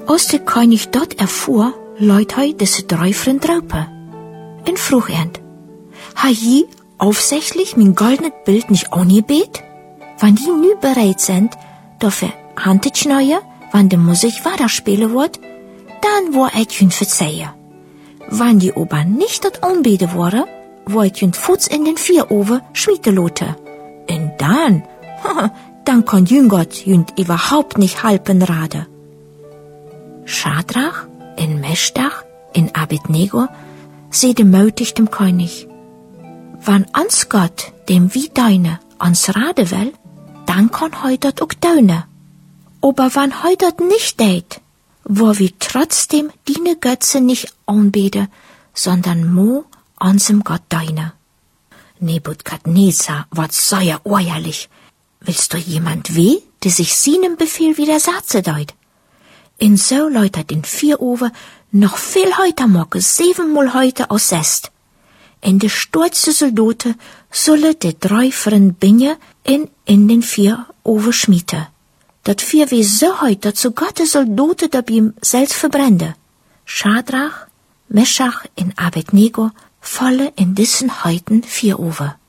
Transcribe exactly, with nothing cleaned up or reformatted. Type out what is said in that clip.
Als der König dort erfuhr, leut hei diese drei Freund draupe. In Fruchend. Ha je aufsichtlich mein goldenes Bild nicht angebet? Wann die nu bereit sind, dafür Handtschneue, wann die Musik weiterspielen wird, dann war ich jün verzeihen. Wann die aber nicht dort anbeten wurde, war ich jün Fuß in den Vieroven schmieden lote. Und dann, dann kann jün Gott jün überhaupt nicht halpen rade. Schadrach, in Meschach, in Abednego, seh dem mutig dem König. Wann ans Gott, dem wie deine, ans Rade will, dann kann heu dort auch deune. Aber wann heu dort nicht deit, wo wir trotzdem deine Götze nicht anbete, sondern mo ansem Gott deine. Nebukadnezar ward sehr ärgerlich. Willst du jemand weh, der sich seinem Befehl widersetze deut? In so läutert den Vieroven noch viel heute morgen, siebenmal heute aus Sest. In de sturzte Soldaten solle de drei Freund binne in, in den Vieroven schmiete. Dat vier wie so heute zu Gottes Soldaten da beim selbst verbrennde. Schadrach, Meschach in Abednego falle in diesen heuten Vieroven.